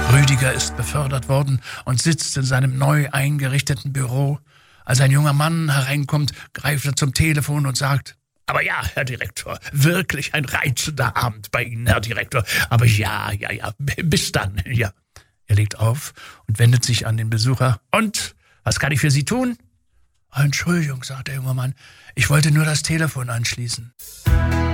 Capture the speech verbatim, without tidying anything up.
Rüdiger ist befördert worden und sitzt in seinem neu eingerichteten Büro. Als ein junger Mann hereinkommt, greift er zum Telefon und sagt: Aber ja, Herr Direktor, wirklich ein reizender Abend bei Ihnen, Herr Direktor. Aber ja, ja, ja, bis dann, ja. Er legt auf und wendet sich an den Besucher. Und, was kann ich für Sie tun? Entschuldigung, sagt der junge Mann, ich wollte nur das Telefon anschließen.